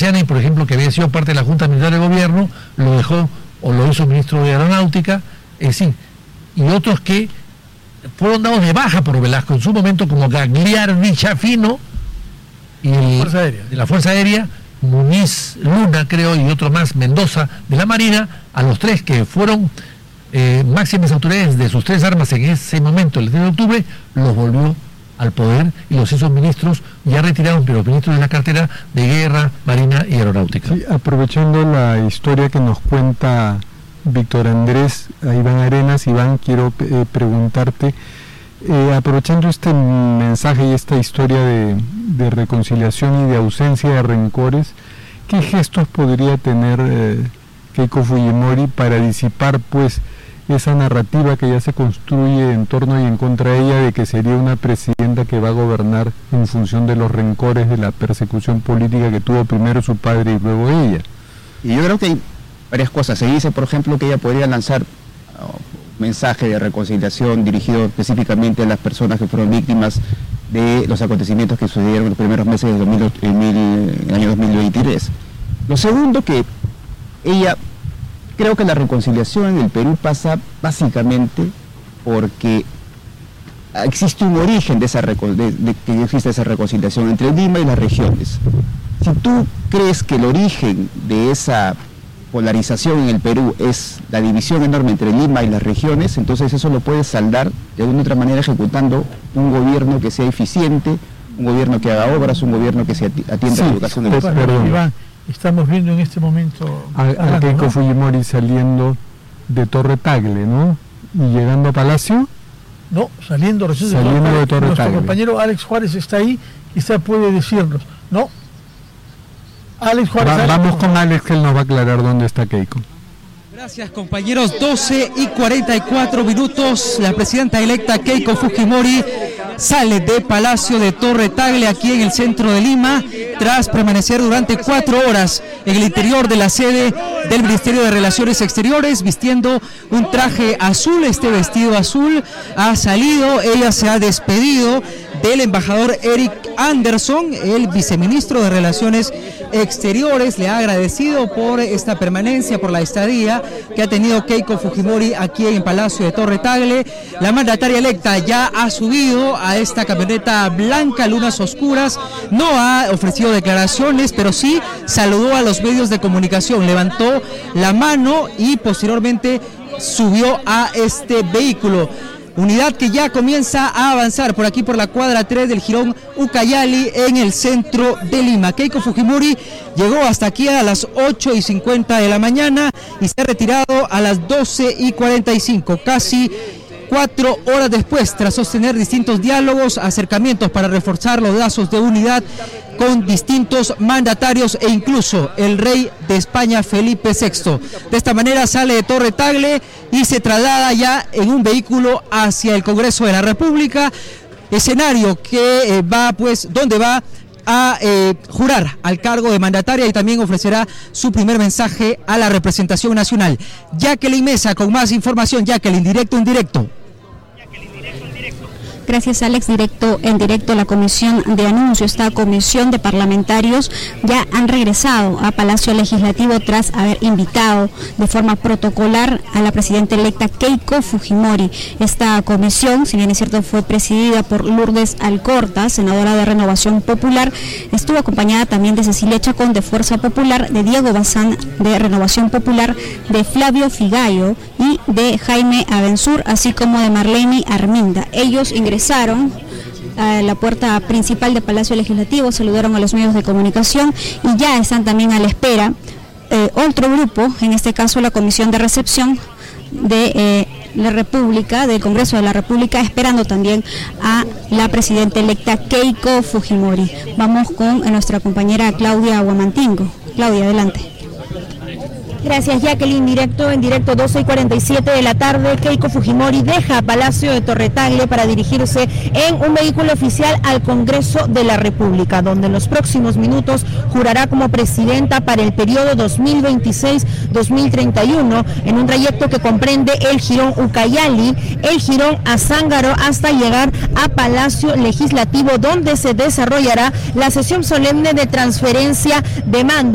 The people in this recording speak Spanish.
Graciani, por ejemplo, que había sido parte de la Junta Militar de Gobierno, lo dejó o lo hizo ministro de Aeronáutica, es decir, y otros que fueron dados de baja por Velasco en su momento, como Gagliardi Chafino y de la Fuerza Aérea, Muniz Luna, creo, y otro más, Mendoza, de la Marina, a los tres que fueron máximas autoridades de sus tres armas en ese momento, el 3 de octubre, los volvió al poder y los hizo ministros ya retirados, pero ministros de la cartera de Guerra, Marina y Aeronáutica. Sí, aprovechando la historia que nos cuenta Víctor Andrés, a Iván Arenas, Iván, quiero preguntarte, aprovechando este mensaje y esta historia de reconciliación y de ausencia de rencores, ¿qué gestos podría tener Keiko Fujimori para disipar pues esa narrativa que ya se construye en torno y en contra de ella de que sería una presidenta que va a gobernar en función de los rencores de la persecución política que tuvo primero su padre y luego ella? Y yo creo que hay varias cosas. Se dice, por ejemplo, que ella podría lanzar un mensaje de reconciliación dirigido específicamente a las personas que fueron víctimas de los acontecimientos que sucedieron en los primeros meses del año 2023. Lo segundo, que ella... Creo que la reconciliación en el Perú pasa básicamente porque existe un origen de que existe esa reconciliación entre Lima y las regiones. Si tú crees que el origen de esa polarización en el Perú es la división enorme entre Lima y las regiones, entonces eso lo puedes saldar de alguna otra manera ejecutando un gobierno que sea eficiente, un gobierno que haga obras, un gobierno que se atienda a la educación del Estado. Estamos viendo en este momento a Keiko Fujimori saliendo de Torre Tagle, ¿no? Y llegando a Palacio. No, saliendo de Torre Tagle. Nuestro compañero Alex Juárez está ahí, quizá puede decirnos, ¿no? Alex Juárez. Vamos con Alex, que él nos va a aclarar dónde está Keiko. Gracias, compañeros. 12:44, la presidenta electa Keiko Fujimori sale de Palacio de Torre Tagle, aquí en el centro de Lima, tras permanecer durante 4 horas en el interior de la sede del Ministerio de Relaciones Exteriores, vistiendo un traje azul. Este vestido azul ha salido, ella se ha despedido del embajador Eric Anderson, el viceministro de Relaciones Exteriores, le ha agradecido por esta permanencia, por la estadía que ha tenido Keiko Fujimori aquí en Palacio de Torre Tagle. La mandataria electa ya ha subido a esta camioneta blanca, lunas oscuras, no ha ofrecido declaraciones, pero sí saludó a los medios de comunicación, levantó la mano y posteriormente subió a este vehículo. Unidad que ya comienza a avanzar por aquí por la cuadra 3 del Jirón Ucayali en el centro de Lima. Keiko Fujimori llegó hasta aquí a las 8:50 de la mañana y se ha retirado a las 12:45, casi 4 horas después, tras sostener distintos diálogos, acercamientos para reforzar los lazos de unidad con distintos mandatarios e incluso el rey de España, Felipe VI. De esta manera sale de Torre Tagle y se traslada ya en un vehículo hacia el Congreso de la República, escenario que donde va a jurar al cargo de mandataria y también ofrecerá su primer mensaje a la representación nacional. Jacqueline Mesa con más información. Jacqueline, directo en directo. Gracias, Alex. En directo, la comisión de anuncios, esta comisión de parlamentarios ya han regresado a Palacio Legislativo tras haber invitado de forma protocolar a la presidenta electa Keiko Fujimori. Esta comisión, si bien es cierto, fue presidida por Lourdes Alcorta, senadora de Renovación Popular, estuvo acompañada también de Cecilia Chacón, de Fuerza Popular, de Diego Bazán, de Renovación Popular, de Flavio Figallo y de Jaime Abensur, así como de Marlene Arminda. Ellos ingresaron a la puerta principal de Palacio Legislativo, saludaron a los medios de comunicación y ya están también a la espera otro grupo, en este caso la Comisión de Recepción de la República, del Congreso de la República, esperando también a la presidenta electa Keiko Fujimori. Vamos con nuestra compañera Claudia Huamantingo. Claudia, adelante. Gracias, Jacqueline. En directo, 12:47 de la tarde, Keiko Fujimori deja Palacio de Torre Tagle para dirigirse en un vehículo oficial al Congreso de la República, donde en los próximos minutos jurará como presidenta para el periodo 2026-2031, en un trayecto que comprende el Jirón Ucayali, el Jirón Azángaro, hasta llegar a Palacio Legislativo, donde se desarrollará la sesión solemne de transferencia de mando.